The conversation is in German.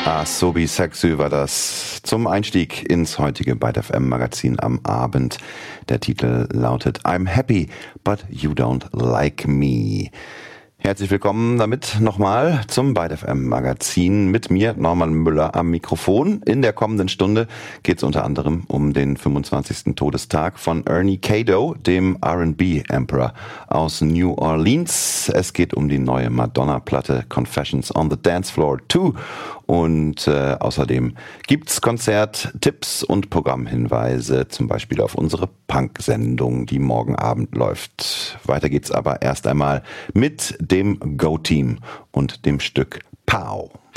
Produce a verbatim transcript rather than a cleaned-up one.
Ah, so wie sexy war das. Zum Einstieg ins heutige Byte F M Magazin am Abend. Der Titel lautet I'm happy, but you don't like me. Herzlich willkommen damit nochmal zum Byte F M Magazin mit mir, Norman Müller, am Mikrofon. In der kommenden Stunde geht es unter anderem um den fünfundzwanzigsten Todestag von Ernie Caddo, dem R and B Emperor aus New Orleans. Es geht um die neue Madonna-Platte Confessions on the Dance Floor zwei. Und äh, außerdem gibt's Konzerttipps und Programmhinweise, zum Beispiel auf unsere Punk-Sendung, die morgen Abend läuft. Weiter geht's aber erst einmal mit dem Go-Team und dem Stück Pow.